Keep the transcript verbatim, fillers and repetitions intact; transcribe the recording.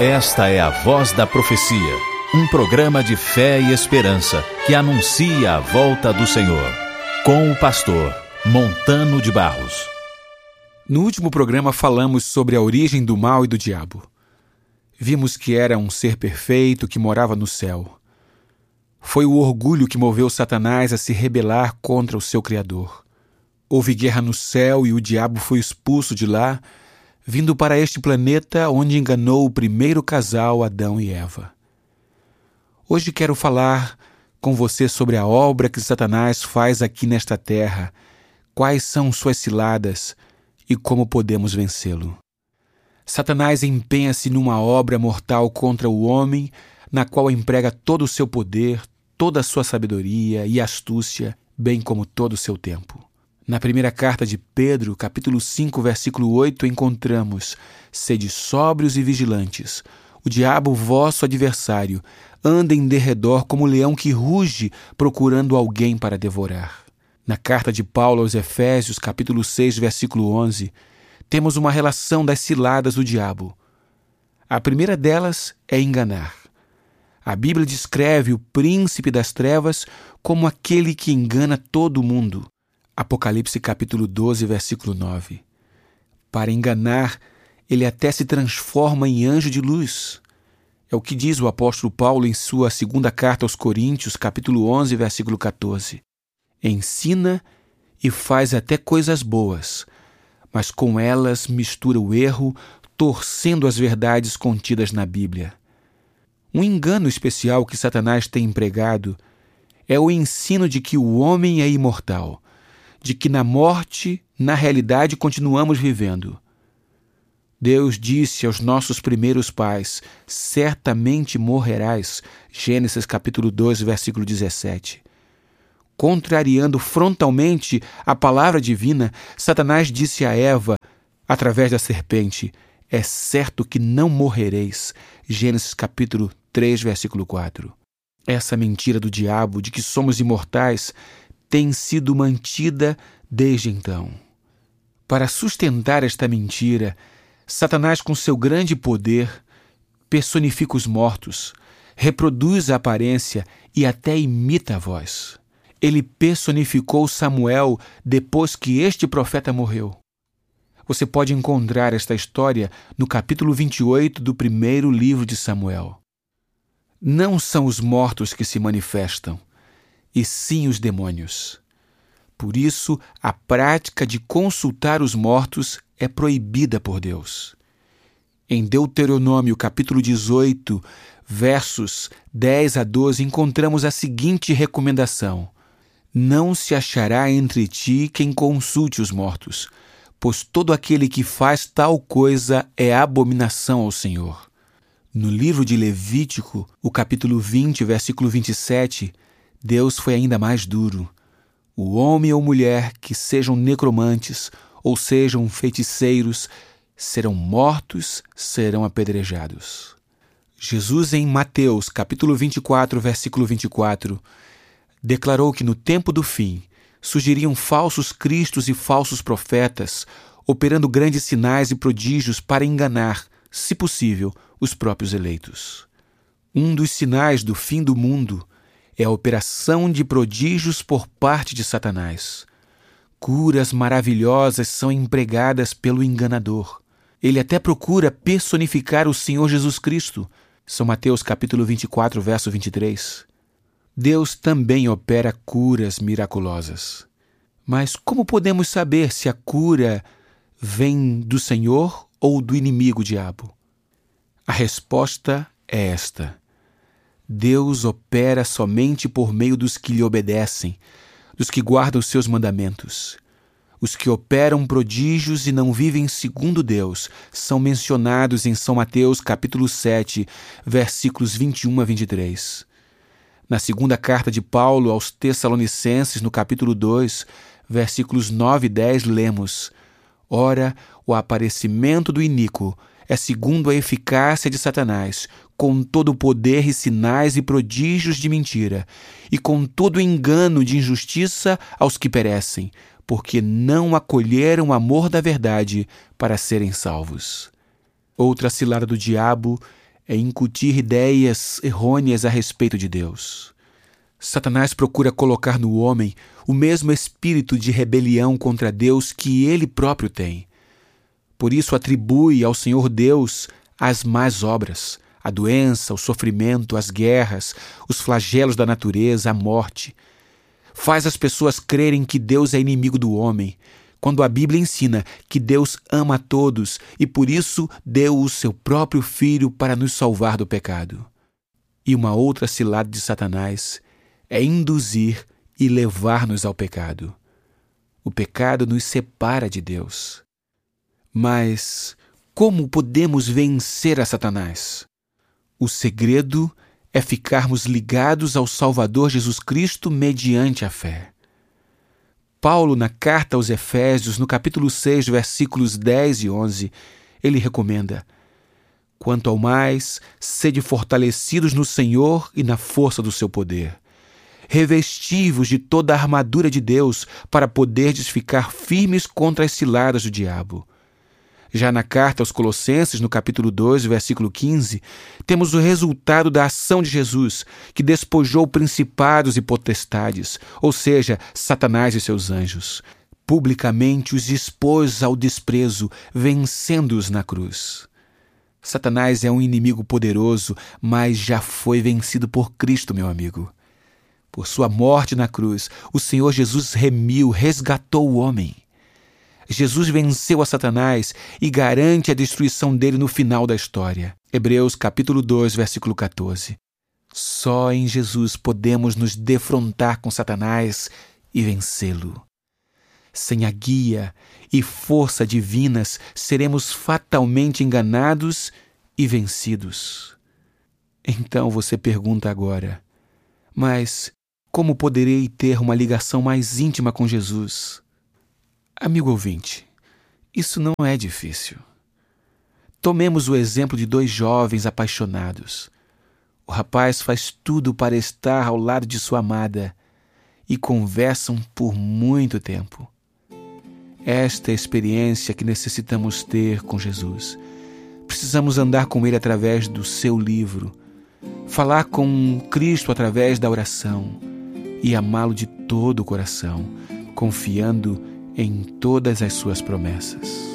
Esta é a Voz da Profecia, um programa de fé e esperança que anuncia a volta do Senhor, com o pastor Montano de Barros. No último programa falamos sobre a origem do mal e do diabo. Vimos que era um ser perfeito que morava no céu. Foi o orgulho que moveu Satanás a se rebelar contra o seu Criador. Houve guerra no céu e o diabo foi expulso de lá, vindo para este planeta onde enganou o primeiro casal, Adão e Eva. Hoje quero falar com você sobre a obra que Satanás faz aqui nesta terra, quais são suas ciladas e como podemos vencê-lo. Satanás empenha-se numa obra mortal contra o homem, na qual emprega todo o seu poder, toda a sua sabedoria e astúcia, bem como todo o seu tempo. Na primeira carta de Pedro, capítulo cinco, versículo oito, encontramos: sede sóbrios e vigilantes. O diabo, vosso adversário, anda em derredor como leão que ruge, procurando alguém para devorar. Na carta de Paulo aos Efésios, capítulo seis, versículo onze, temos uma relação das ciladas do diabo. A primeira delas é enganar. A Bíblia descreve o príncipe das trevas como aquele que engana todo mundo. Apocalipse capítulo doze, versículo nove. Para enganar, ele até se transforma em anjo de luz. É o que diz o apóstolo Paulo em sua segunda carta aos Coríntios, capítulo onze, versículo catorze. Ensina e faz até coisas boas, mas com elas mistura o erro, torcendo as verdades contidas na Bíblia. Um engano especial que Satanás tem empregado é o ensino de que o homem é imortal, de que na morte, na realidade, continuamos vivendo. Deus disse aos nossos primeiros pais: certamente morrerás, Gênesis capítulo dois, versículo dezessete. Contrariando frontalmente a palavra divina, Satanás disse a Eva, através da serpente: é certo que não morrereis, Gênesis capítulo três, versículo quatro. Essa mentira do diabo de que somos imortais tem sido mantida desde então. Para sustentar esta mentira, Satanás, com seu grande poder, personifica os mortos, reproduz a aparência e até imita a voz. Ele personificou Samuel depois que este profeta morreu. Você pode encontrar esta história no capítulo vinte e oito do primeiro livro de Samuel. Não são os mortos que se manifestam, e sim os demônios. Por isso, a prática de consultar os mortos é proibida por Deus. Em Deuteronômio, capítulo dezoito, versos dez a doze, encontramos a seguinte recomendação: não se achará entre ti quem consulte os mortos, pois todo aquele que faz tal coisa é abominação ao Senhor. No livro de Levítico, o capítulo vinte, versículo vinte e sete, Deus foi ainda mais duro. O homem ou mulher que sejam necromantes ou sejam feiticeiros serão mortos, serão apedrejados. Jesus, em Mateus, capítulo vinte e quatro, versículo vinte e quatro, declarou que no tempo do fim surgiriam falsos cristos e falsos profetas, operando grandes sinais e prodígios para enganar, se possível, os próprios eleitos. Um dos sinais do fim do mundo é a operação de prodígios por parte de Satanás. Curas maravilhosas são empregadas pelo enganador. Ele até procura personificar o Senhor Jesus Cristo. São Mateus capítulo vinte e quatro, verso vinte e três. Deus também opera curas miraculosas. Mas como podemos saber se a cura vem do Senhor ou do inimigo diabo? A resposta é esta: Deus opera somente por meio dos que lhe obedecem, dos que guardam os seus mandamentos. Os que operam prodígios e não vivem segundo Deus são mencionados em São Mateus capítulo sete, versículos vinte e um a vinte e três. Na segunda carta de Paulo aos Tessalonicenses, no capítulo dois, versículos nove e dez, lemos: ora, o aparecimento do iníquo é segundo a eficácia de Satanás, com todo o poder e sinais e prodígios de mentira, e com todo o engano de injustiça aos que perecem, porque não acolheram o amor da verdade para serem salvos. Outra cilada do diabo é incutir ideias errôneas a respeito de Deus. Satanás procura colocar no homem o mesmo espírito de rebelião contra Deus que ele próprio tem. Por isso atribui ao Senhor Deus as más obras, a doença, o sofrimento, as guerras, os flagelos da natureza, a morte. Faz as pessoas crerem que Deus é inimigo do homem, quando a Bíblia ensina que Deus ama a todos e por isso deu o seu próprio Filho para nos salvar do pecado. E uma outra cilada de Satanás é induzir e levar-nos ao pecado. O pecado nos separa de Deus. Mas como podemos vencer a Satanás? O segredo é ficarmos ligados ao Salvador Jesus Cristo mediante a fé. Paulo, na carta aos Efésios, no capítulo seis, versículos dez e onze, ele recomenda: quanto ao mais, sede fortalecidos no Senhor e na força do seu poder. Revesti-vos de toda a armadura de Deus para poderdes ficar firmes contra as ciladas do diabo. Já na carta aos Colossenses, no capítulo dois, versículo quinze, temos o resultado da ação de Jesus, que despojou principados e potestades, ou seja, Satanás e seus anjos. Publicamente os expôs ao desprezo, vencendo-os na cruz. Satanás é um inimigo poderoso, mas já foi vencido por Cristo, meu amigo. Por sua morte na cruz, o Senhor Jesus remiu, resgatou o homem. Jesus venceu a Satanás e garante a destruição dele no final da história. Hebreus capítulo dois, versículo catorze. Só em Jesus podemos nos defrontar com Satanás e vencê-lo. Sem a guia e força divinas, seremos fatalmente enganados e vencidos. Então você pergunta agora: mas como poderei ter uma ligação mais íntima com Jesus? Amigo ouvinte, isso não é difícil. Tomemos o exemplo de dois jovens apaixonados. O rapaz faz tudo para estar ao lado de sua amada e conversam por muito tempo. Esta é a experiência que necessitamos ter com Jesus. Precisamos andar com Ele através do seu livro, falar com Cristo através da oração e amá-lo de todo o coração, confiando em todas as suas promessas.